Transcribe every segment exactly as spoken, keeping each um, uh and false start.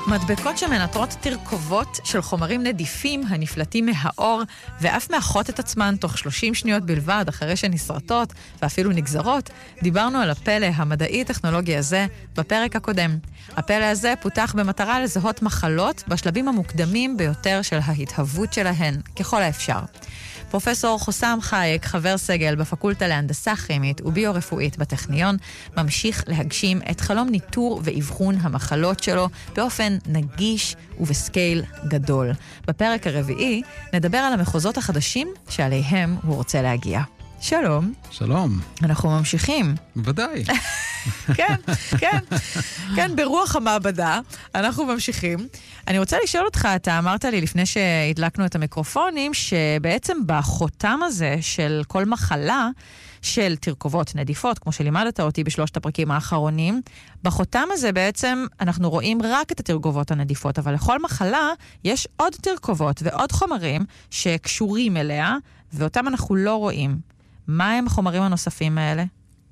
מדבקות שמנטרות תרכובות של חומרים נדיפים הנפלטים מהאור ואף מאחות את עצמן תוך שלושים שניות בלבד אחרי שנסרטות ואפילו נגזרות, דיברנו על הפלא המדעי-טכנולוגי הזה בפרק הקודם. הפלא הזה פותח במטרה לזהות מחלות בשלבים המוקדמים ביותר של ההתהוות שלהן, ככל האפשר. פרופסור חוסם חייק, חבר סגל בפקולטה להנדסה כימית וביו-רפואית בטכניון, ממשיך להגשים את חלום ניטור ואבחון המחלות שלו באופן נגיש ובסקייל גדול. בפרק הרביעי נדבר על המחוזות החדשים שעליהם הוא רוצה להגיע. שלום. שלום. אנחנו ממשיכים. בוודאי. כן, כן. כן, ברוח המעבדה אנחנו ממשיכים. אני רוצה לשאול אותך, אתה אמרת לי לפני שהדלקנו את המיקרופונים, שבעצם בחותם הזה של כל מחלה, של תרכובות נדיפות, כמו שלימדת אותי בשלושת הפרקים האחרונים, בחותם הזה בעצם אנחנו רואים רק את התרכובות הנדיפות, אבל לכל מחלה יש עוד תרכובות ועוד חומרים שקשורים אליה, ואותם אנחנו לא רואים. מה הם החומרים הנוספים האלה?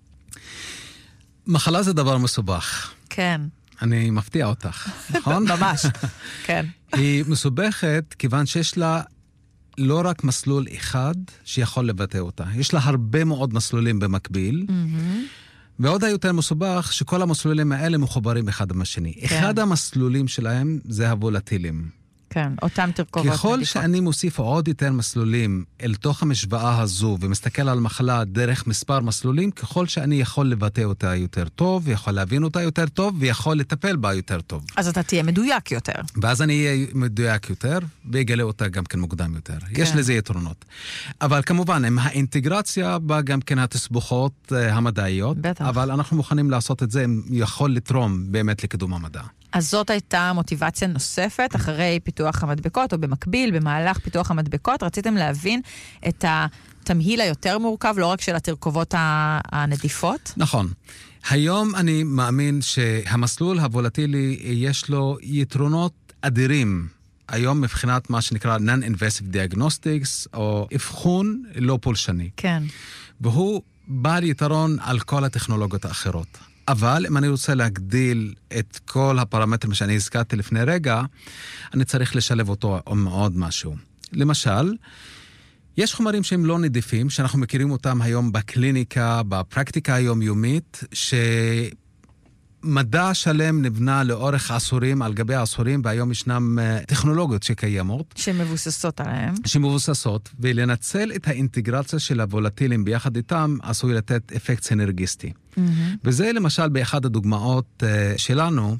מחלה זה דבר מסובך. כן. אני מפתיע אותך, נכון? ממש, כן. היא מסובכת כיוון שיש לה לא רק מסלול אחד שיכול לבטא אותה. יש לה הרבה מאוד מסלולים במקביל, ועוד היותר מסובך שכל המסלולים האלה מחוברים אחד עם השני. אחד המסלולים שלהם זה הוולטילים. כן, אותם תרכובות. ככל שאני מוסיף עוד יותר מסלולים אל תוך המשוואה הזו, ומסתכל על מחלה דרך מספר מסלולים, ככל שאני יכול לבטא אותה יותר טוב, יכול להבין אותה יותר טוב, ויכול לטפל בה יותר טוב. אז אתה תהיה מדויק יותר. ואז אני אהיה מדויק יותר, ויגלה אותה גם כן מוקדם יותר. כן. יש לזה יתרונות. אבל כמובן, עם האינטגרציה בא גם כן התסבוכות uh, המדעיות, בטח. אבל אנחנו מוכנים לעשות את זה, יכול לתרום באמת לקידום המדע. אז זאת הייתה מוטיבציה נוספת, אחרי פיתוח המדבקות, או במקביל, במהלך פיתוח המדבקות, רציתם להבין את התמהיל היותר מורכב, לא רק של התרכובות הנדיפות? נכון. היום אני מאמין שהמסלול הוולטילי יש לו יתרונות אדירים, היום מבחינת מה שנקרא Non-Invasive Diagnostics, או אבחון לא פולשני. כן. והוא בעל יתרון על כל הטכנולוגיות האחרות. אבל אם אני רוצה להגדיל את כל הפרמטרים שאני הזכרתי לפני רגע, אני צריך לשלב אותו עם עוד משהו. למשל, יש חומרים שהם לא נדיפים, שאנחנו מכירים אותם היום בקליניקה, בפרקטיקה היומיומית, שמדע שלם נבנה לאורך עשורים, על גבי עשורים, והיום ישנם טכנולוגיות שקיימות. שמבוססות עליהם. שמבוססות, ולנצל את האינטגרציה של הוולטילים ביחד איתם, עשוי לתת אפקט סינרגיסטי. וזה למשל באחד הדוגמאות uh, שלנו,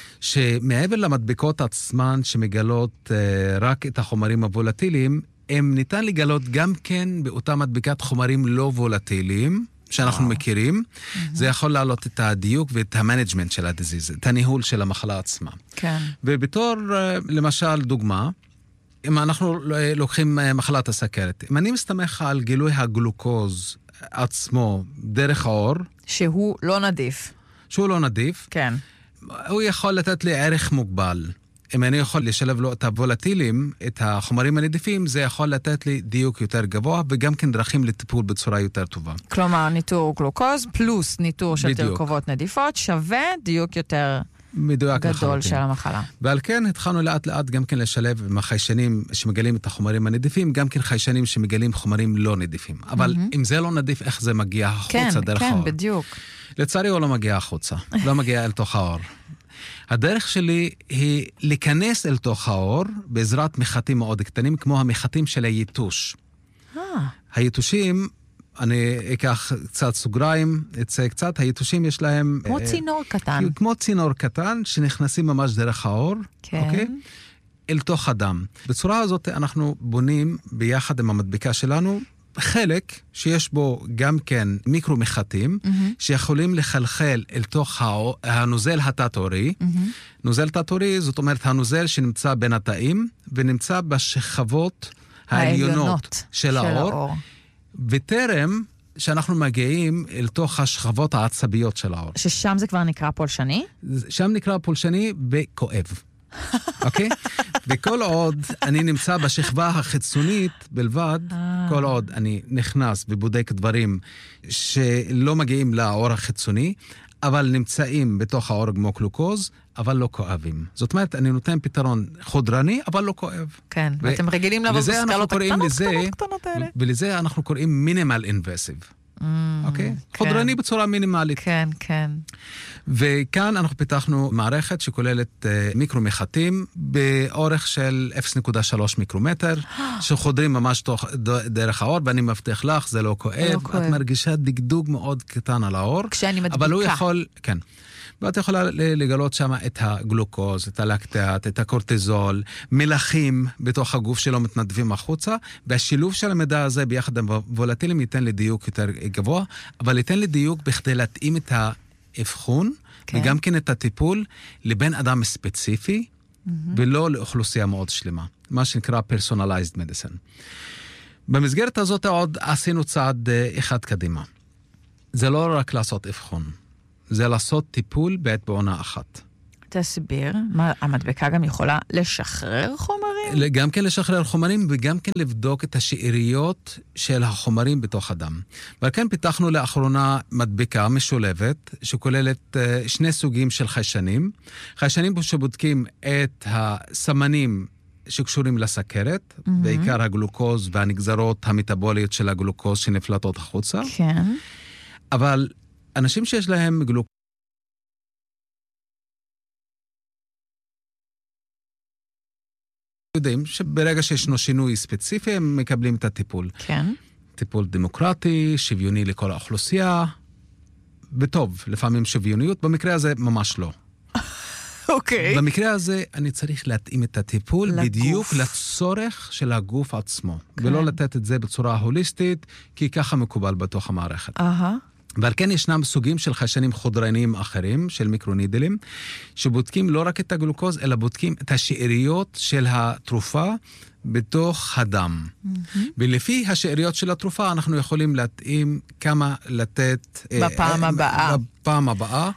שמעבר למדבקות עצמן שמגלות uh, רק את החומרים הוולטיליים, הם ניתן לגלות גם כן באותה מדבקת חומרים לא וולטיליים, שאנחנו מכירים. זה יכול להעלות את הדיוק ואת המנג'מנט של הדיזיז, את הניהול של המחלה עצמה. כן. ובתור, uh, למשל, דוגמה, אם אנחנו לוקחים uh, מחלת הסכרת, אם אני מסתמך על גילוי הגלוקוז עצמו דרך האור, שהוא לא נדיף. שהוא לא נדיף. כן. הוא יכול לתת לי ערך מוגבל. אם אני יכול לשלב לו את הוולטילים, את החומרים הנדיפים, זה יכול לתת לי דיוק יותר גבוה, וגם כן דרכים לטיפול בצורה יותר טובה. כלומר, ניטור גלוקוז פלוס ניטור של בדיוק. תרכובות נדיפות, שווה דיוק יותר גדול לחלוטין. של המחלה. ועל כן התחלנו לאט לאט גם כן לשלב עם החיישנים שמגלים את החומרים הנדיפים, גם כן חיישנים שמגלים חומרים לא נדיפים. אבל mm-hmm. אם זה לא נדיף, איך זה מגיע החוצה כן, דרך כן, האור? כן, בדיוק. לצערי הוא לא מגיע החוצה, לא מגיע אל תוך האור. הדרך שלי היא להיכנס אל תוך האור בעזרת מחטים מאוד קטנים, כמו המחטים של היתוש. אה. היתושים, אני אקח קצת סוגריים, אצא קצת, היתושים יש להם... כמו אה, צינור קטן. כמו צינור קטן, שנכנסים ממש דרך האור. כן. אוקיי? אל תוך הדם. בצורה הזאת אנחנו בונים ביחד עם המדבקה שלנו, חלק שיש בו גם כן מיקרו מחטים, mm-hmm. שיכולים לחלחל אל תוך הנוזל התת-עורי. Mm-hmm. נוזל תת-עורי, זאת אומרת הנוזל שנמצא בין התאים, ונמצא בשכבות העליונות של, של האור. האור. וטרם שאנחנו מגיעים אל תוך השכבות העצביות של האור. ששם זה כבר נקרא פולשני? שם נקרא פולשני וכואב. אוקיי? וכל עוד אני נמצא בשכבה החיצונית בלבד, כל עוד אני נכנס ובודק דברים שלא מגיעים לאור החיצוני, אבל נמצאים בתוך העור כמו גלוקוז, אבל לא כואבים. זאת אומרת, אני נותן פתרון חודרני, אבל לא כואב. כן, ו- ואתם רגילים לעבוד בסקלות הקטנות, לזה, קטנות, קטנות האלה. ולזה אנחנו קוראים מינימל אינבסיב. אוקיי? חודרני בצורה מינימלית. כן, כן. וכאן אנחנו פיתחנו מערכת שכוללת מיקרומחטים באורך של אפס נקודה שלוש מיקרומטר, שחודרים ממש דרך העור, ואני מבטיח לך, זה לא כואב. את מרגישה דגדוג מאוד קטן על העור. כשאני מדביקה. אבל הוא יכול, כן. ואת יכולה לגלות שם את הגלוקוז, את הלקטט, את הקורטיזול, מלחים בתוך הגוף שלו מתנדבים החוצה, והשילוב של המידע הזה ביחד עם וולטיליים ייתן לי דיוק יותר גבוה, אבל ייתן לי דיוק בכדי להתאים את האבחון, כן. וגם כן את הטיפול לבן אדם ספציפי, mm-hmm. ולא לאוכלוסייה מאוד שלמה, מה שנקרא personalized medicine. במסגרת הזאת עוד עשינו צעד אחד קדימה. זה לא רק לעשות אבחון. זה לעשות טיפול בעת בעונה אחת. תסביר, מה, המדבקה גם יכולה לשחרר חומרים? גם כן לשחרר חומרים, וגם כן לבדוק את השאריות של החומרים בתוך הדם. ועל כן פיתחנו לאחרונה מדבקה משולבת, שכוללת שני סוגים של חיישנים. חיישנים שבודקים את הסמנים שקשורים לסכרת, mm-hmm. בעיקר הגלוקוז והנגזרות המטאבוליות של הגלוקוז שנפלטות החוצה. כן. אבל אנשים שיש להם גלוקוז, יודעים שברגע שישנו שינוי ספציפי, הם מקבלים את הטיפול. כן. טיפול דמוקרטי, שוויוני לכל האוכלוסייה, וטוב, לפעמים שוויוניות, במקרה הזה ממש לא. אוקיי. במקרה הזה אני צריך להתאים את הטיפול לגוף. בדיוק לצורך של הגוף עצמו, כן. ולא לתת את זה בצורה הוליסטית, כי ככה מקובל בתוך המערכת. אהה. ועל כן ישנם סוגים של חיישנים חודרניים אחרים, של מיקרונידלים, שבודקים לא רק את הגלוקוז, אלא בודקים את השאריות של התרופה בתוך הדם. Mm-hmm. ולפי השאריות של התרופה, אנחנו יכולים להתאים כמה לתת... בפעם אה, הבאה. בפעם הבאה,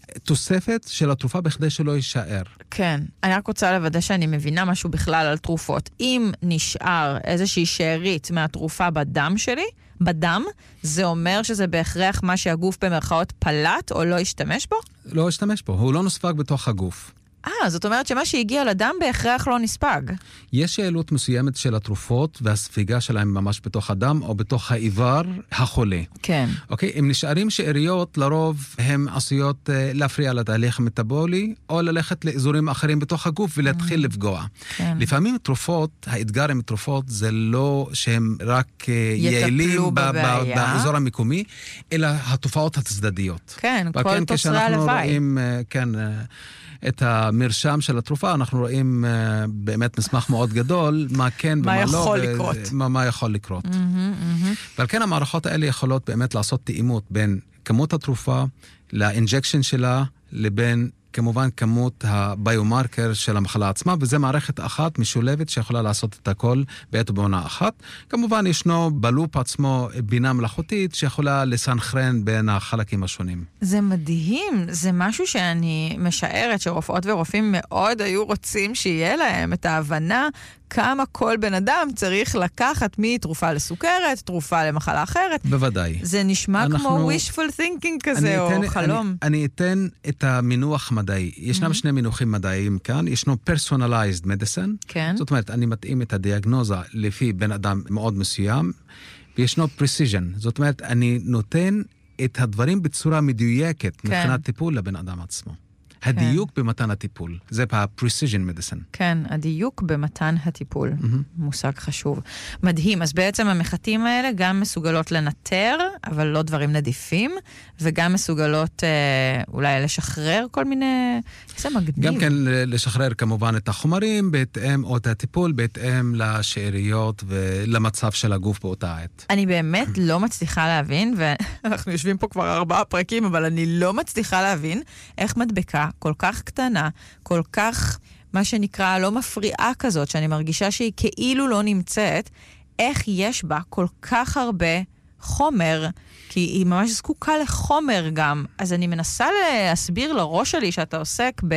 תוספת של התרופה בכדי שלא יישאר. כן. אני רק רוצה לוודא שאני מבינה משהו בכלל על תרופות. אם נשאר איזושהי שארית מהתרופה בדם שלי, בדם, זה אומר שזה בהכרח מה שהגוף במרכאות פלט או לא השתמש בו? לא השתמש בו, הוא לא נספג בתוך הגוף. אה, זאת אומרת שמה שהגיע לדם בהכרח לא נספג. יש יעילות מסוימת של התרופות והספיגה שלהם ממש בתוך הדם או בתוך האיבר החולה. כן. אוקיי? אם נשארים שאריות, לרוב הם עשויות uh, להפריע לתהליך המטאבולי או ללכת לאזורים אחרים בתוך הגוף ולהתחיל mm. לפגוע. כן. לפעמים תרופות, האתגר עם תרופות זה לא שהם רק uh, יעילים ב- ב- באזור המקומי, אלא התופעות הצדדיות. כן, כל תוצרי הלוואי. רואים, uh, כן... Uh, את המרשם של התרופה, אנחנו רואים uh, באמת מסמך מאוד גדול, מה כן ומה לא. מה יכול לקרות. מה, מה יכול לקרות. Mm-hmm, mm-hmm. ועל כן המערכות האלה יכולות באמת לעשות תאימות בין כמות התרופה, לאינג'קשן שלה, לבין כמובן כמות הביומרקר של המחלה עצמה, וזה מערכת אחת משולבת שיכולה לעשות את הכל בעת ובעונה אחת. כמובן ישנו בלופ עצמו בינה מלאכותית שיכולה לסנכרן בין החלקים השונים. זה מדהים, זה משהו שאני משערת שרופאות ורופאים מאוד היו רוצים שיהיה להם את ההבנה כמה כל בן אדם צריך לקחת מתרופה לסוכרת, תרופה למחלה אחרת. בוודאי. זה נשמע אנחנו... כמו wishful thinking כזה, או אתן, חלום. אני, אני אתן את המינוח מדעי. ישנם mm-hmm. שני מינוחים מדעיים כאן. ישנו personalized medicine. כן. זאת אומרת, אני מתאים את הדיאגנוזה לפי בן אדם מאוד מסוים, וישנו precision. זאת אומרת, אני נותן את הדברים בצורה מדויקת, כן. מבחינת טיפול לבן אדם עצמו. הדיוק כן. במתן הטיפול. זה ה-precision medicine. כן, הדיוק במתן הטיפול. Mm-hmm. מושג חשוב. מדהים. אז בעצם המחטים האלה גם מסוגלות לנטר, אבל לא דברים נדיפים, וגם מסוגלות אה, אולי לשחרר כל מיני... זה מגניב. גם כן לשחרר כמובן את החומרים בהתאם, או את הטיפול בהתאם לשאריות ולמצב של הגוף באותה עת. אני באמת לא מצליחה להבין, ואנחנו יושבים פה כבר ארבעה פרקים, אבל אני לא מצליחה להבין איך מדבקה כל כך קטנה, כל כך, מה שנקרא, לא מפריעה כזאת, שאני מרגישה שהיא כאילו לא נמצאת, איך יש בה כל כך הרבה חומר, כי היא ממש זקוקה לחומר גם. אז אני מנסה להסביר לראש שלי שאתה עוסק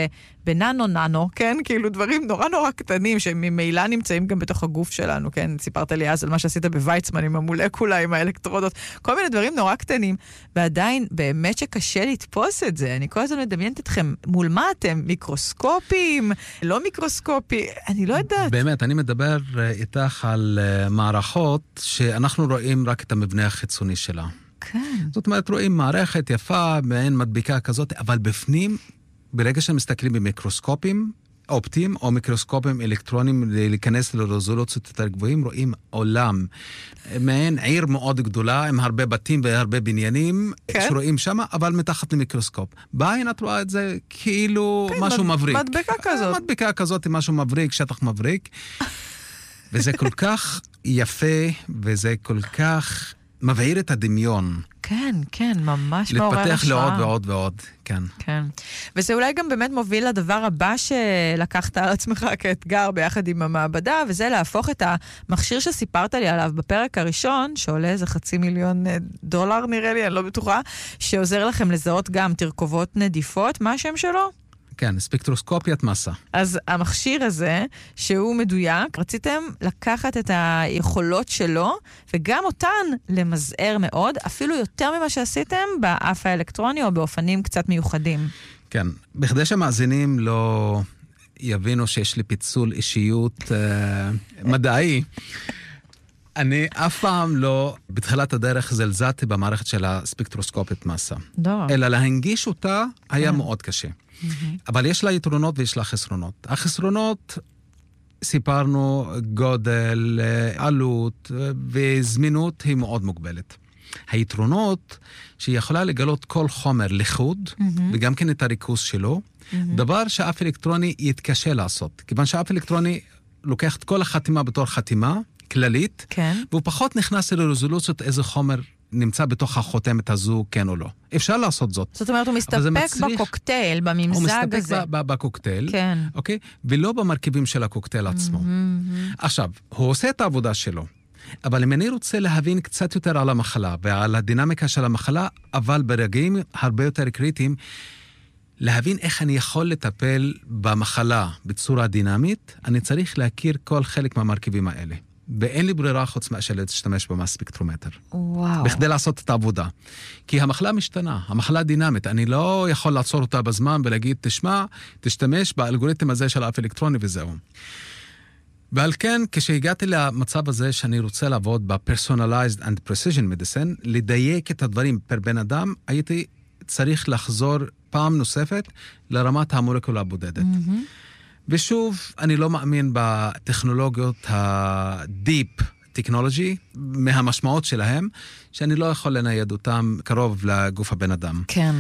בננו-ננו, כן? כאילו דברים נורא נורא קטנים, שממילא נמצאים גם בתוך הגוף שלנו, כן? סיפרת לי אז על מה שעשית בוויצמן, עם המולקולה, עם האלקטרודות, כל מיני דברים נורא קטנים, ועדיין באמת שקשה לתפוס את זה. אני כל הזמן מדמיינת אתכם, מול מה אתם? מיקרוסקופים? לא מיקרוסקופי? אני לא יודעת. באמת, אני מדבר איתך על מערכות שאנחנו רואים רק את המבנה החיצוני שלה. כן. זאת אומרת, רואים מערכת יפה, מעין מדביקה כזאת, אבל בפנים, ברגע שמסתכלים במיקרוסקופים אופטיים, או מיקרוסקופים אלקטרונים, להיכנס לרזולוציות יותר גבוהים, רואים עולם. מעין עיר מאוד גדולה, עם הרבה בתים והרבה בניינים, כן? שרואים שם, אבל מתחת למיקרוסקופ. בעין את רואה את זה כאילו כן, משהו מד... מבריק. מדבקה כזאת. מדבקה כזאת, משהו מבריק, שטח מבריק. וזה כל כך יפה, וזה כל כך מבעיר את הדמיון. כן, כן, ממש מעורר השראה. להתפתח לעוד ועוד ועוד, כן. כן. וזה אולי גם באמת מוביל לדבר הבא שלקחת על עצמך כאתגר ביחד עם המעבדה, וזה להפוך את המכשיר שסיפרת לי עליו בפרק הראשון, שעולה איזה חצי מיליון דולר נראה לי, אני לא בטוחה, שעוזר לכם לזהות גם תרכובות נדיפות. מה השם שלו? כן, ספקטרוסקופיית מסה. אז המכשיר הזה, שהוא מדויק, רציתם לקחת את היכולות שלו, וגם אותן למזער מאוד, אפילו יותר ממה שעשיתם באף האלקטרוני, או באופנים קצת מיוחדים. כן, בכדי שהמאזינים לא יבינו שיש לי פיצול אישיות אה, מדעי, אני אף פעם לא, בתחילת הדרך, זלזלתי במערכת של הספקטרוסקופיית מסה. לא. אלא להנגיש אותה היה מאוד קשה. אבל יש לה יתרונות ויש לה חסרונות. החסרונות, סיפרנו, גודל, עלות וזמינות היא מאוד מוגבלת. היתרונות, שהיא יכולה לגלות כל חומר לחוד, וגם כן את הריכוז שלו, דבר שאף אלקטרוני יתקשה לעשות. כיוון שאף אלקטרוני לוקח את כל החתימה בתור חתימה כללית, כן. והוא פחות נכנס לרזולוציות איזה חומר נמצא בתוך החותמת הזו, כן או לא. אפשר לעשות זאת. זאת אומרת, הוא מסתפק מצריך, בקוקטייל, בממזג הזה. הוא מסתפק בקוקטייל, כן. אוקיי? ולא במרכיבים של הקוקטייל עצמו. Mm-hmm. עכשיו, הוא עושה את העבודה שלו, אבל אם אני רוצה להבין קצת יותר על המחלה, ועל הדינמיקה של המחלה, אבל ברגעים הרבה יותר קריטיים, להבין איך אני יכול לטפל במחלה בצורה דינמית, אני צריך להכיר כל חלק מהמרכיבים האלה. ואין לי ברירה חוץ מאשר להשתמש במס-ספקטרומטר. וואו. בכדי לעשות את העבודה. כי המחלה משתנה, המחלה דינמית. אני לא יכול לעצור אותה בזמן ולהגיד, תשמע, תשתמש באלגוריתם הזה של האף אלקטרוני וזהו. ועל כן, כשהגעתי למצב הזה שאני רוצה לעבוד ב-Personalized and Precision Medicine, לדייק את הדברים פר בן אדם, הייתי צריך לחזור פעם נוספת לרמת המולקולה הבודדת. Mm-hmm. ושוב, אני לא מאמין בטכנולוגיות ה-Deep Technology, מהמשמעות שלהם, שאני לא יכול לנייד אותם קרוב לגוף הבן אדם. כן.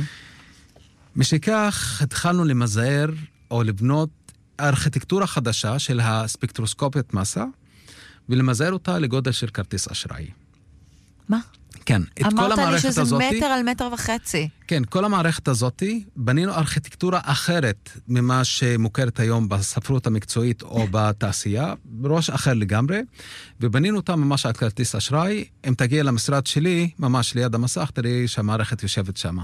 משכך, התחלנו למזער או לבנות ארכיטקטורה חדשה של הספקטרוסקופיית מסה, ולמזער אותה לגודל של כרטיס אשראי. מה? כן, את כל המערכת הזאת... אמרת לי שזה מטר על מטר וחצי. כן, כל המערכת הזאת, בנינו ארכיטקטורה אחרת ממה שמוכרת היום בספרות המקצועית או בתעשייה, בראש אחר לגמרי, ובנינו אותה ממש על כרטיס אשראי. אם תגיע למשרד שלי, ממש ליד המסך, תראי שהמערכת יושבת שם.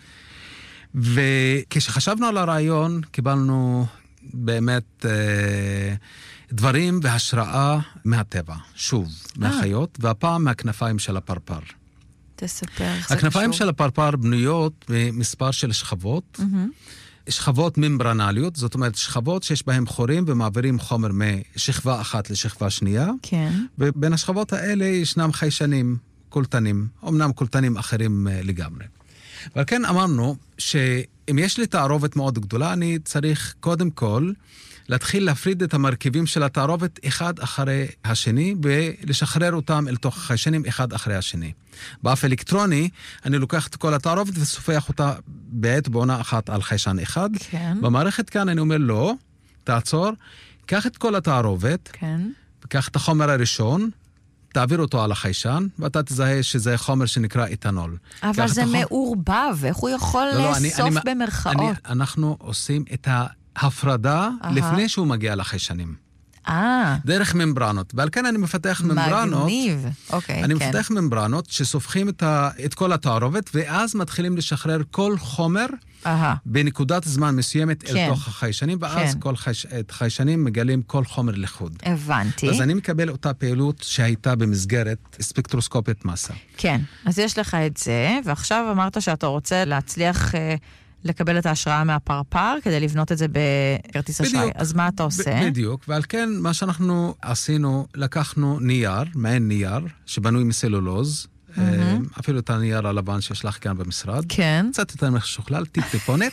וכשחשבנו על הרעיון, קיבלנו באמת אה, דברים והשראה מהטבע, שוב, מהחיות, והפעם מהכנפיים של הפרפר. תספר. הכנפיים של הפרפר בנויות במספר של שכבות, mm-hmm. שכבות ממברנליות, זאת אומרת שכבות שיש בהן חורים ומעבירים חומר משכבה אחת לשכבה שנייה, כן. ובין השכבות האלה ישנם חיישנים, קולטנים, אמנם קולטנים אחרים לגמרי. אבל כן אמרנו שאם יש לי תערובת מאוד גדולה, אני צריך קודם כל להתחיל להפריד את המרכיבים של התערובת אחד אחרי השני, ולשחרר אותם אל תוך החיישנים אחד אחרי השני. באף אלקטרוני, אני לוקח את כל התערובת וסופח אותה בעת בעונה אחת על חיישן אחד. כן. במערכת כאן אני אומר לא, תעצור, קח את כל התערובת, כן. קח את החומר הראשון, תעביר אותו על החיישן, ואתה תזהה שזה חומר שנקרא איתנול. אבל זה החומר... מעורבב, איך הוא יכול לא, לא, לאסוף אני, במרכאות? אני, אנחנו עושים את ההפרדה Aha. לפני שהוא מגיע לחיישנים. אה. דרך ממברנות. ועל כן אני מפתח ממברנות. מגניב. אוקיי, אני כן. מפתח ממברנות שסופחים את, ה, את כל התערובת, ואז מתחילים לשחרר כל חומר אהה. בנקודת זמן מסוימת כן. אל תוך החיישנים, ואז כן. כל חייש, את חיישנים מגלים כל חומר לחוד. הבנתי. אז אני מקבל אותה פעילות שהייתה במסגרת ספקטרוסקופית מסה. כן, אז יש לך את זה, ועכשיו אמרת שאתה רוצה להצליח אה, לקבל את ההשראה מהפרפר, כדי לבנות את זה בכרטיס אשראי. אז מה אתה עושה? ב- בדיוק, ועל כן מה שאנחנו עשינו, לקחנו נייר, מעין נייר, שבנוי מסלולוז, mm-hmm. אפילו את הנייר הלבן שיש לך כאן במשרד. כן. קצת יותר משוכלל, טיפ טיפונת.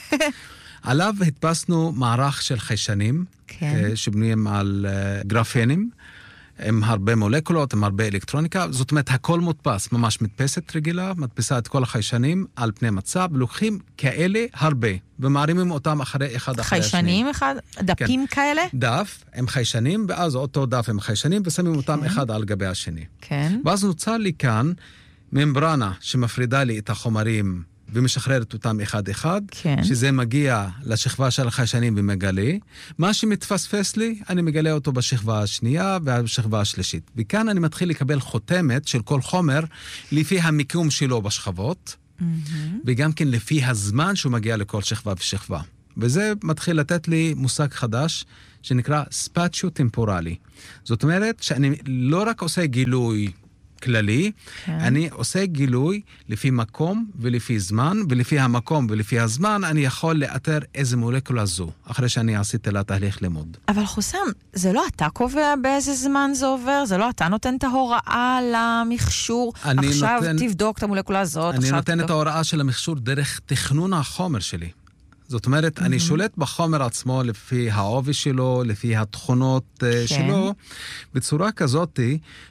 עליו הדפסנו מערך של חיישנים, כן. שבנויים על גרפנים, עם הרבה מולקולות, עם הרבה אלקטרוניקה, זאת אומרת, הכל מודפס, ממש מדפסת רגילה, מדפסה את כל החיישנים על פני מצב, לוקחים כאלה הרבה, ומערימים אותם אחרי אחד אחרי השני. חיישנים אחד? דפים כן. כאלה? דף עם חיישנים, ואז אותו דף עם חיישנים, ושמים אותם כן. אחד על גבי השני. כן. ואז נוצר לי כאן ממברנה שמפרידה לי את החומרים, ומשחררת אותם אחד-אחד, כן. שזה מגיע לשכבה של החיישנים ומגלה. מה שמתפספס לי, אני מגלה אותו בשכבה השנייה ובשכבה השלישית. וכאן אני מתחיל לקבל חותמת של כל חומר לפי המיקום שלו בשכבות, mm-hmm. וגם כן לפי הזמן שהוא מגיע לכל שכבה ושכבה. וזה מתחיל לתת לי מושג חדש שנקרא ספאציו-טמפורלי. זאת אומרת שאני לא רק עושה גילוי כללי, כן. אני עושה גילוי לפי מקום ולפי זמן, ולפי המקום ולפי הזמן אני יכול לאתר איזה מולקולה זו, אחרי שאני עשיתי לה תהליך לימוד. אבל חוסם, זה לא אתה קובע באיזה זמן זה עובר? זה לא אתה נותן את ההוראה למכשור? עכשיו נותן, תבדוק את המולקולה הזאת. אני נותן תבדוק. את ההוראה של המכשור דרך תכנון החומר שלי. זאת אומרת, mm-hmm. אני שולט בחומר עצמו לפי העובי שלו, לפי התכונות כן. שלו, בצורה כזאת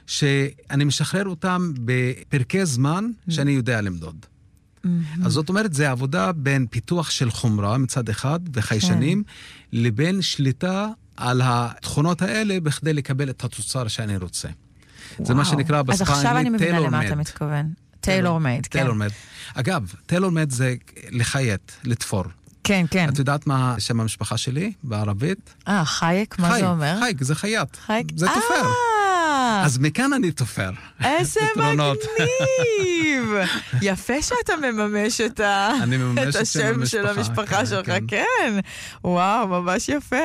שאני משחרר אותם בפרקי זמן mm-hmm. שאני יודע למדוד. Mm-hmm. אז זאת אומרת, זה עבודה בין פיתוח של חומרה מצד אחד וחיישנים, כן. לבין שליטה על התכונות האלה בכדי לקבל את התוצר שאני רוצה. וואו. זה מה שנקרא בשפה האנגלית, אז עכשיו אני מבינה למה אתה מתכוון. טיילור מייד, כן. טיילור מייד. אגב, טיילור מייד זה לחייט, לתפור. כן, כן. את יודעת מה שם המשפחה שלי בערבית? אה, חייק, מה זה אומר? חייק, זה חייט. חייק. זה תופר. אז מכאן אני תופר. איזה מגניב! יפה שאתה מממש את השם של המשפחה שלך, כן. וואו, ממש יפה.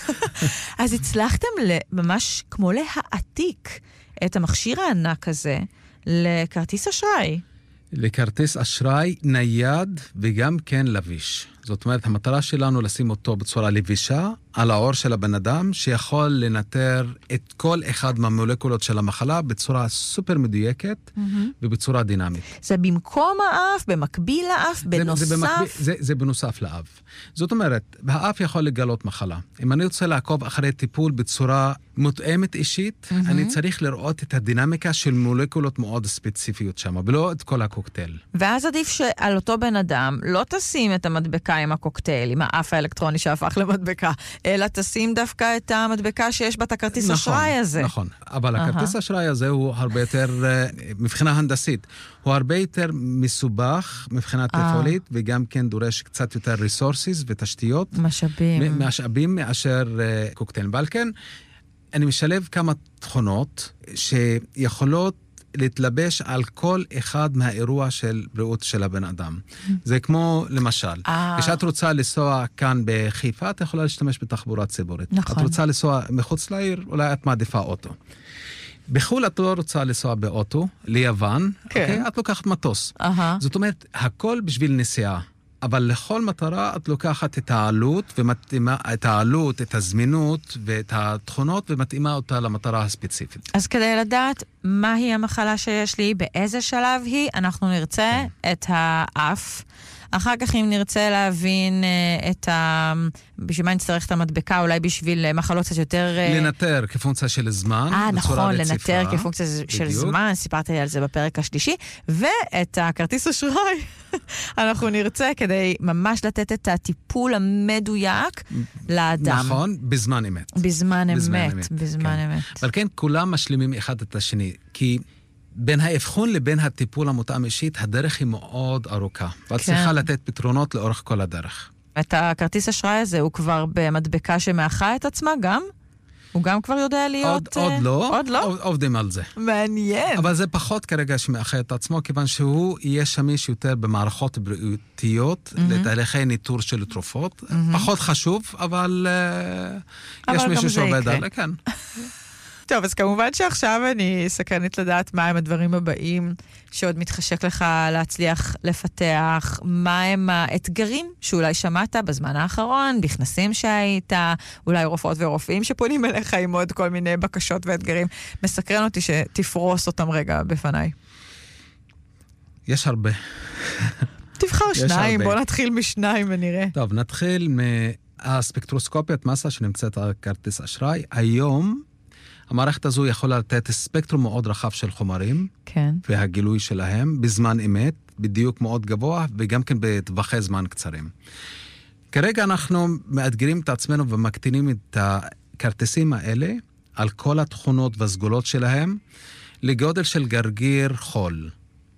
אז הצלחתם ממש כמו להעתיק את המכשיר הענק הזה לכרטיס אשראי. לכרטיס אשראי נייד וגם כן לביש. זאת אומרת, המטרה שלנו לשים אותו בצורה לבישה על העור של הבן אדם, שיכול לנטר את כל אחד מהמולקולות של המחלה בצורה סופר מדויקת mm-hmm. ובצורה דינמית. זה במקום האף, במקביל לאף, בנוסף? זה, זה, במקביל, זה, זה בנוסף לאף. זאת אומרת, האף יכול לגלות מחלה. אם אני רוצה לעקוב אחרי טיפול בצורה מותאמת אישית, mm-hmm. אני צריך לראות את הדינמיקה של מולקולות מאוד ספציפיות שם, ולא את כל הקוקטייל. ואז עדיף שעל אותו בן אדם לא תשים את המדבקה עם הקוקטייל, עם האף האלקטרוני שהפך למדבקה, אלא תשים דווקא את המדבקה שיש בה את הכרטיס אשראי הזה. נכון, אבל הכרטיס אשראי הזה הוא הרבה יותר, מבחינה הנדסית, הוא הרבה יותר מסובך מבחינה תפעולית, וגם כן דורש קצת יותר resources ותשתיות. משאבים. משאבים מאשר קוקטייל. ועל כן, אני משלב כמה תכונות שיכולות להתלבש על כל אחד מהאירוע של בריאות של הבן אדם. זה כמו, למשל, כשאת רוצה לנסוע כאן בחיפה, את יכולה להשתמש בתחבורה ציבורית. נכון. את רוצה לנסוע מחוץ לעיר, אולי את מעדיפה אוטו. בחול את לא רוצה לנסוע באוטו, ליוון, כן. אוקיי? את לוקחת מטוס. אהה. זאת אומרת, הכל בשביל נסיעה. אבל לכל מטרה את לוקחת את העלות, ומתאימה, את העלות, את הזמינות ואת התכונות, ומתאימה אותה למטרה הספציפית. אז כדי לדעת מהי המחלה שיש לי, באיזה שלב היא, אנחנו נרצה כן. את האף. אחר כך אם נרצה להבין את ה... בשביל מה נצטרך את המדבקה, אולי בשביל מחלות קצת יותר... לנטר כפונקציה של זמן. אה, נכון, לנטר כפונקציה של זמן, סיפרת לי על זה בפרק השלישי, ואת הכרטיס אשראי אנחנו נרצה כדי ממש לתת את הטיפול המדויק לאדם. נכון, בזמן אמת. בזמן אמת, בזמן אמת. אבל כן, כולם משלימים אחד את השני, כי... בין האבחון לבין הטיפול המותאם אישית, הדרך היא מאוד ארוכה. ואת כן. צריכה לתת פתרונות לאורך כל הדרך. את הכרטיס אשראי הזה הוא כבר במדבקה שמאחה את עצמה גם? הוא גם כבר יודע להיות... עוד, עוד לא. עוד לא? עובדים על זה. מעניין. אבל זה פחות כרגע שמאחד את עצמו, כיוון שהוא יהיה שמיש יותר במערכות בריאותיות, mm-hmm. לתהליכי ניטור של תרופות. Mm-hmm. פחות חשוב, אבל, אבל יש מישהו שעובד על זה, כן. טוב, אז כמובן שעכשיו אני סקרנית לדעת מה הם הדברים הבאים שעוד מתחשק לך להצליח לפתח, מה הם האתגרים שאולי שמעת בזמן האחרון, בכנסים שהיית, אולי רופאות ורופאים שפונים אליך עם עוד כל מיני בקשות ואתגרים. מסקרן אותי שתפרוס אותם רגע בפניי. יש הרבה. תבחר שניים, בוא נתחיל משניים ונראה. טוב, נתחיל מהספקטרוסקופיית מסה שנמצאת על כרטיס אשראי. היום המערכת הזו יכולה לתת ספקטרום מאוד רחב של חומרים, כן. והגילוי שלהם בזמן אמת, בדיוק מאוד גבוה, וגם כן בטווחי זמן קצרים. כרגע אנחנו מאתגרים את עצמנו ומקטינים את הכרטיסים האלה, על כל התכונות והסגולות שלהם, לגודל של גרגיר חול.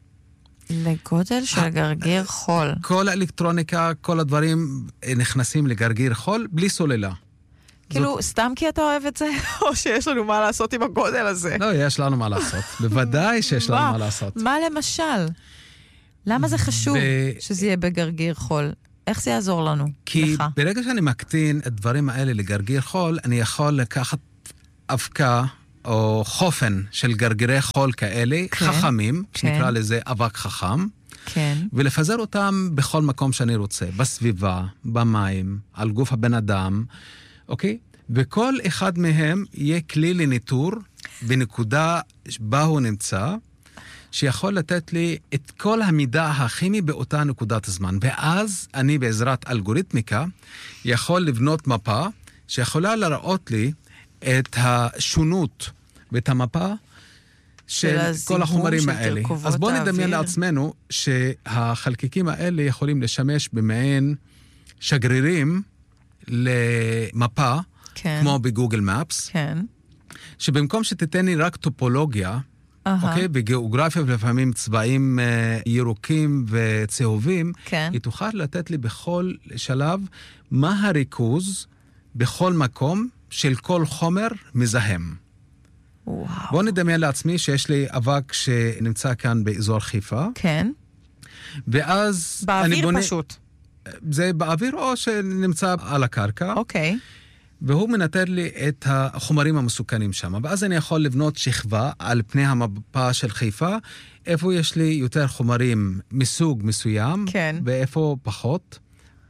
לגודל של גרגיר חול. כל האלקטרוניקה, כל הדברים נכנסים לגרגיר חול, בלי סוללה. כאילו, סתם כי אתה אוהב את זה? או שיש לנו מה לעשות עם הגודל הזה? לא, יש לנו מה לעשות. בוודאי שיש לנו מה לעשות. מה למשל? למה זה חשוב שזה יהיה בגרגיר חול? איך זה יעזור לנו? כי ברגע שאני מקטין את הדברים האלה לגרגיר חול, אני יכול לקחת אבקה או חופן של גרגירי חול כאלה, חכמים, שנקרא לזה אבק חכם, ולפזר אותם בכל מקום שאני רוצה, בסביבה, במים, על גוף הבן אדם, אוקיי? וכל אחד מהם יהיה כלי לניטור בנקודה בה הוא נמצא, שיכול לתת לי את כל המידע הכימי באותה נקודת זמן. ואז אני בעזרת אלגוריתמיקה יכול לבנות מפה שיכולה לראות לי את השונות ואת המפה של כל החומרים האלה. אז בואו נדמיין לעצמנו שהחלקיקים האלה יכולים לשמש במעין שגרירים למפה, כן. כמו בגוגל מפס, כן. שבמקום שתיתן לי רק טופולוגיה, uh-huh. אוקיי, בגיאוגרפיה ולפעמים צבעים אה, ירוקים וצהובים, כן. היא תוכל לתת לי בכל שלב מה הריכוז בכל מקום של כל חומר מזהם. וואו. בוא נדמיין לעצמי שיש לי אבק שנמצא כאן באזור חיפה. כן. ואז באוויר אני בונה... פשוט. זה באוויר או שנמצא על הקרקע. אוקיי. והוא מנטר לי את החומרים המסוכנים שם. ואז אני יכול לבנות שכבה על פני המפה של חיפה, איפה יש לי יותר חומרים מסוג מסוים, כן. ואיפה פחות.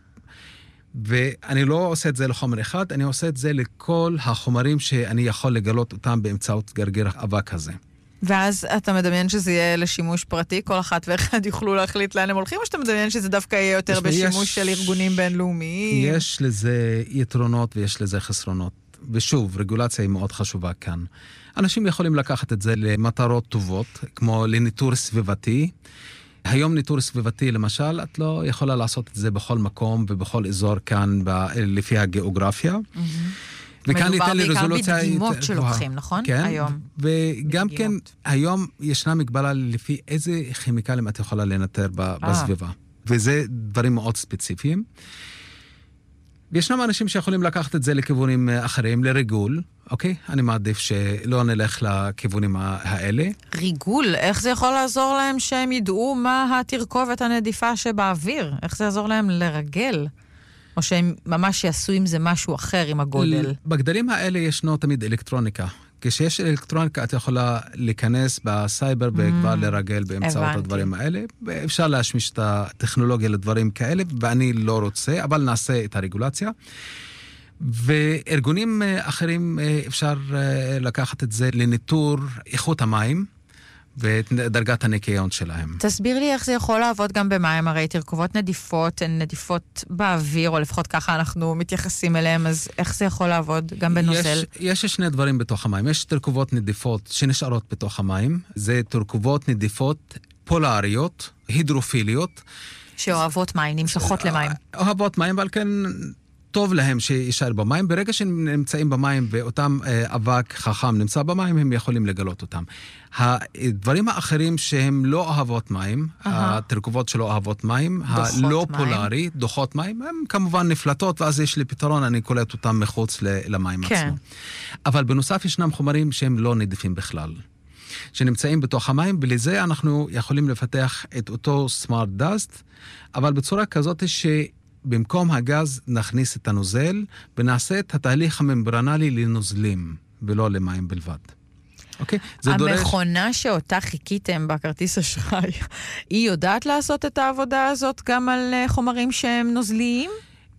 ואני לא עושה את זה לחומר אחד, אני עושה את זה לכל החומרים שאני יכול לגלות אותם באמצעות גרגיר אבק הזה. ואז אתה מדמיין שזה יהיה לשימוש פרטי, כל אחת ואחד יוכלו להחליט לאן הם הולכים, או שאתה מדמיין שזה דווקא יהיה יותר בשימוש יש, של ארגונים בינלאומיים? יש לזה יתרונות ויש לזה חסרונות. ושוב, רגולציה היא מאוד חשובה כאן. אנשים יכולים לקחת את זה למטרות טובות, כמו לניטור סביבתי. היום ניטור סביבתי, למשל, את לא יכולה לעשות את זה בכל מקום ובכל אזור כאן, ב- לפי הגיאוגרפיה. Mm-hmm. מדובר בעיקר בדגימות שלוקחים, נכון? כן, היום. וגם כן, היום ישנה מגבלה לפי איזה כימיקלים את יכולה לנטר בסביבה. וזה דברים מאוד ספציפיים. וישנם אנשים שיכולים לקחת את זה לכיוונים אחרים, לריגול, אוקיי? אני מעדיף שלא נלך לכיוונים האלה. ריגול? איך זה יכול לעזור להם שהם ידעו מה התרכובת הנדיפה שבאוויר? איך זה יעזור להם לרגל? או שהם ממש יעשו עם זה משהו אחר עם הגודל? בגדלים האלה ישנו תמיד אלקטרוניקה. כשיש אלקטרוניקה, את יכולה להיכנס בסייבר וכבר לרגל באמצעות הדברים האלה. אפשר להשמיש את הטכנולוגיה לדברים כאלה, ואני לא רוצה, אבל נעשה את הרגולציה. וארגונים אחרים אפשר לקחת את זה לניטור איכות המים, ואת דרגת הניקיון שלהם. תסביר לי איך זה יכול לעבוד גם במים, הרי תרכובות נדיפות, הן נדיפות באוויר, או לפחות ככה אנחנו מתייחסים אליהם, אז איך זה יכול לעבוד גם בנוזל? יש, יש שני דברים בתוך המים. יש תרכובות נדיפות שנשארות בתוך המים, זה תרכובות נדיפות פולריות, הידרופיליות. שאוהבות מים, נמשכות למים. אוהבות מים, אבל כן טוב להם שישאר במים. ברגע שהם נמצאים במים ואותם אבק חכם נמצא במים, הם יכולים לגלות אותם. הדברים האחרים שהם לא אוהבות מים, uh-huh. התרכובות שלא אוהבות מים, הלא פולרי, דוחות מים, הם כמובן נפלטות, ואז יש לי פתרון, אני קולט אותם מחוץ למים כן. עצמו. אבל בנוסף ישנם חומרים שהם לא נדיפים בכלל, שנמצאים בתוך המים, ולזה אנחנו יכולים לפתח את אותו סמארט דאסט, אבל בצורה כזאת שבמקום הגז נכניס את הנוזל, ונעשה את התהליך הממברנלי לנוזלים, ולא למים בלבד. אוקיי? זה דורש... המכונה שאותה חיכיתם בכרטיס אשראי, היא יודעת לעשות את העבודה הזאת גם על חומרים שהם נוזליים?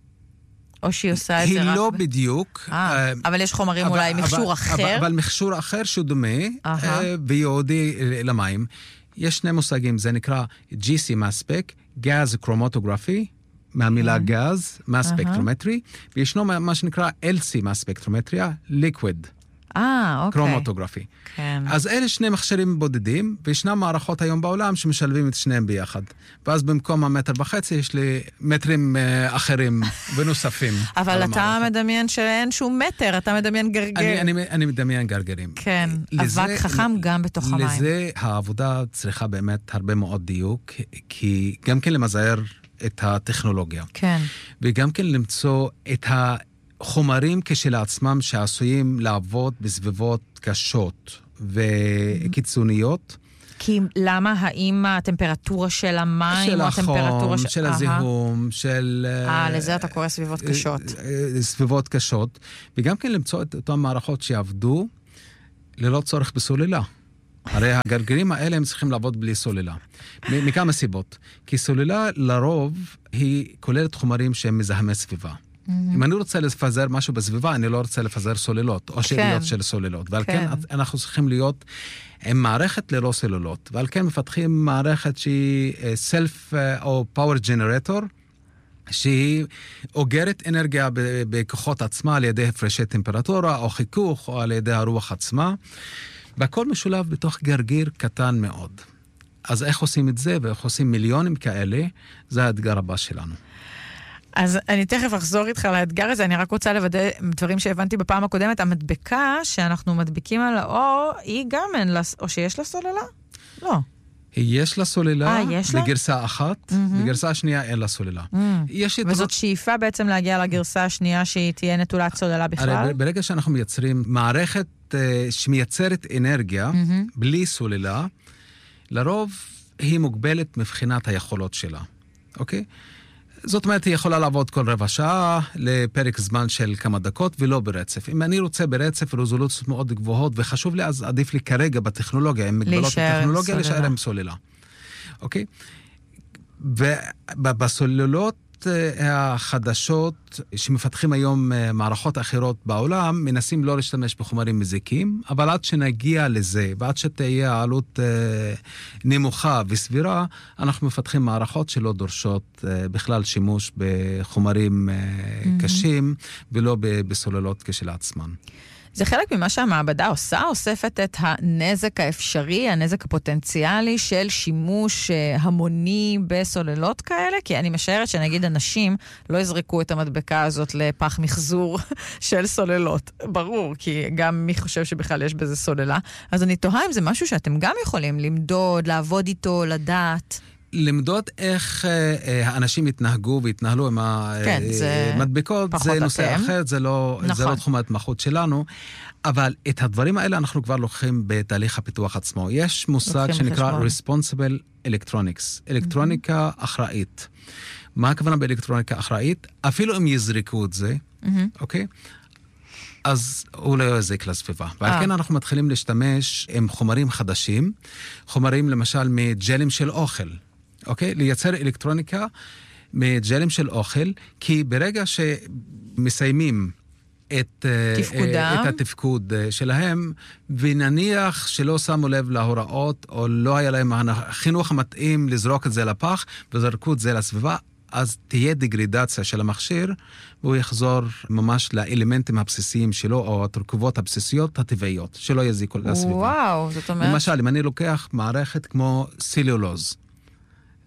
או שהיא עושה את זה רק... היא לא בדיוק. אבל יש חומרים אולי מכשור אחר? אבל מכשור אחר שהוא דומה, ויעודי למים. יש שני מושגים, זה נקרא ג'י סי Mass Spec, Gas Chromatography, מהמילה גז, Mass Spectrometry, וישנו מה שנקרא אל סי Mass Spectrometry, Liquid. אה, אוקיי. קרומטוגרפי. כן. אז אלה שני מכשירים בודדים, וישנם מערכות היום בעולם שמשלבים את שניהם ביחד. ואז במקום המטר וחצי יש לי מטרים uh, אחרים ונוספים. אבל אתה המערכת. מדמיין שאין שום מטר, אתה מדמיין גרגר. אני, אני, אני מדמיין גרגרים. כן, לזה, אבק חכם גם בתוך לזה המים. לזה העבודה צריכה באמת הרבה מאוד דיוק, כי גם כן למזער את הטכנולוגיה. כן. וגם כן למצוא את ה... חומרים כשלעצמם שעשויים לעבוד בסביבות קשות וקיצוניות. כי למה? האם הטמפרטורה של המים, של החום, ש... של הזיהום, של... אה, לזה אתה קורא סביבות קשות. סביבות קשות, וגם כן למצוא את אותן מערכות שיעבדו ללא צורך בסוללה. הרי הגרגרים האלה הם צריכים לעבוד בלי סוללה. מכמה סיבות. כי סוללה לרוב היא כוללת חומרים שהם מזהמי סביבה. אם אני רוצה לפזר משהו בסביבה, אני לא רוצה לפזר סוללות, או שאריות של סוללות. ועל כן אנחנו צריכים להיות עם מערכת ללא סוללות. ועל כן מפתחים מערכת שהיא self או power generator, שהיא אוגרת אנרגיה בכוחות עצמה על ידי הפרשי טמפרטורה, או חיכוך, או על ידי הרוח עצמה. והכל משולב בתוך גרגיר קטן מאוד. אז איך עושים את זה, ואיך עושים מיליונים כאלה, זה האתגר הבא שלנו. אז אני תכף אחזור איתך לאתגר הזה, אני רק רוצה לוודא דברים שהבנתי בפעם הקודמת, המדבקה שאנחנו מדביקים על האור, היא גם אין לה, או שיש לה סוללה? לא. יש לה סוללה, 아, יש לה? בגרסה אחת, mm-hmm. בגרסה השנייה אין לה סוללה. Mm-hmm. יש וזאת דבר... שאיפה בעצם להגיע לגרסה השנייה שהיא תהיה נטולת סוללה בכלל? הרי ברגע שאנחנו מייצרים מערכת uh, שמייצרת אנרגיה, mm-hmm. בלי סוללה, לרוב היא מוגבלת מבחינת היכולות שלה. אוקיי? זאת אומרת, היא יכולה לעבוד כל רבע שעה לפרק זמן של כמה דקות, ולא ברצף. אם אני רוצה ברצף רזולוציות מאוד גבוהות, וחשוב לי, אז עדיף לי כרגע בטכנולוגיה, עם מגבלות הטכנולוגיה, להישאר עם סוללה. אוקיי? ובסוללות החדשות שמפתחים היום מערכות אחרות בעולם, מנסים לא להשתמש בחומרים מזיקים, אבל עד שנגיע לזה, ועד שתהיה העלות נמוכה וסבירה, אנחנו מפתחים מערכות שלא דורשות בכלל שימוש בחומרים קשים, ולא בסוללות כשלעצמן. זה חלק ממה שהמעבדה עושה, אוספת את הנזק האפשרי, הנזק הפוטנציאלי של שימוש המוני בסוללות כאלה, כי אני משערת שנגיד אנשים לא יזרקו את המדבקה הזאת לפח מחזור של סוללות. ברור, כי גם מי חושב שבכלל יש בזה סוללה. אז אני תוהה אם זה משהו שאתם גם יכולים למדוד, לעבוד איתו, לדעת. למדוד איך האנשים התנהגו והתנהלו עם המדבקות, זה נושא אחר, זה לא תחום ההתמחות שלנו, אבל את הדברים האלה אנחנו כבר לוקחים בתהליך הפיתוח עצמו. יש מושג שנקרא Responsible Electronics, אלקטרוניקה אחראית. מה הכוונה באלקטרוניקה אחראית? אפילו אם יזרקו את זה, אוקיי? אז הוא לא יזיק לסביבה. ועל כן אנחנו מתחילים להשתמש עם חומרים חדשים, חומרים למשל מג'לים של אוכל. אוקיי? לייצר אלקטרוניקה מג'לים של אוכל, כי ברגע שמסיימים את, את התפקוד שלהם, ונניח שלא שמו לב להוראות, או לא היה להם החינוך המתאים לזרוק את זה לפח, וזרקו את זה לסביבה, אז תהיה דגרידציה של המכשיר, והוא יחזור ממש לאלמנטים הבסיסיים שלו, או התרכובות הבסיסיות הטבעיות, שלא יזיקו לסביבה. וואו, זאת אומרת... למשל, אם אני לוקח מערכת כמו סילולוז,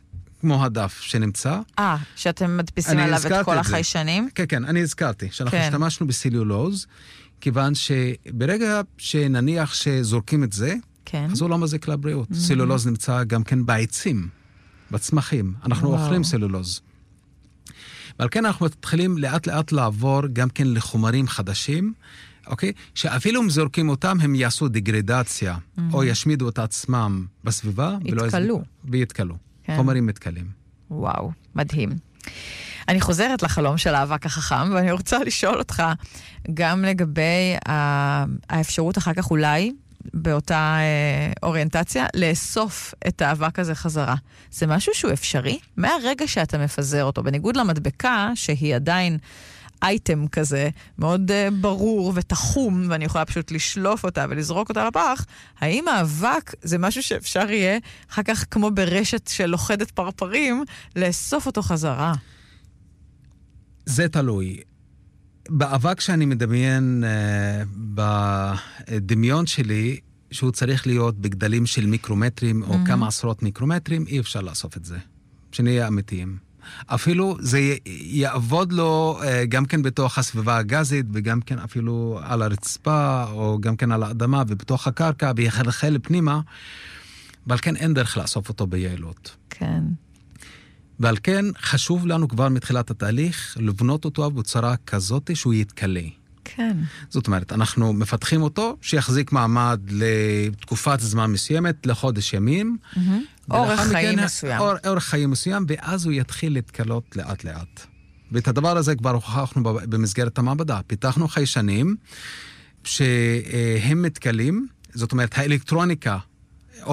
כמו הדף שנמצא. אה, שאתם מדפיסים עליו את כל החיישנים? כן, כן, אני הזכרתי, שאנחנו כן. השתמשנו בסילולוז, כיוון שברגע שנניח שזורקים את זה, כן. אז הוא לא מזיק לבריאות. Mm-hmm. סילולוז נמצא גם כן בעצים, בצמחים. אנחנו וואו. אוכלים סילולוז. ועל כן אנחנו מתחילים לאט לאט לעבור גם כן לחומרים חדשים, אוקיי? שאפילו אם זורקים אותם, הם יעשו דגרדציה, mm-hmm. או ישמידו את עצמם בסביבה. יתקלו. ויתקלו. כן. חומרים מתקלים. וואו, מדהים. אני חוזרת לחלום של האבק החכם, ואני רוצה לשאול אותך גם לגבי האפשרות אחר כך אולי, באותה אוריינטציה, לאסוף את האבק הזה חזרה. זה משהו שהוא אפשרי? מהרגע שאתה מפזר אותו, בניגוד למדבקה, שהיא עדיין אייטם כזה, מאוד ברור ותחום, ואני יכולה פשוט לשלוף אותה ולזרוק אותה לפח, האם האבק זה משהו שאפשר יהיה, אחר כך כמו ברשת של לוחדת פרפרים, לאסוף אותו חזרה? זה תלוי. באבק שאני מדמיין uh, בדמיון שלי, שהוא צריך להיות בגדלים של מיקרומטרים, או mm-hmm. כמה עשרות מיקרומטרים, אי אפשר לאסוף את זה. שנהיה אמיתיים. אפילו זה יעבוד לו uh, גם כן בתוך הסביבה הגזית, וגם כן אפילו על הרצפה, או גם כן על האדמה, ובתוך הקרקע, ויחלחל פנימה, אבל כן אין דרך לאסוף אותו ביעילות. כן. ועל כן חשוב לנו כבר מתחילת התהליך לבנות אותו בצורה כזאת שהוא יתקלה. כן. זאת אומרת, אנחנו מפתחים אותו שיחזיק מעמד לתקופת זמן מסוימת, לחודש ימים. Mm-hmm. אורך חיים מסוים. אור, אורך חיים מסוים, ואז הוא יתחיל להתקלות לאט לאט. ואת הדבר הזה כבר הוכחנו במסגרת המעבדה. פיתחנו חיישנים שהם מתקלים, זאת אומרת, האלקטרוניקה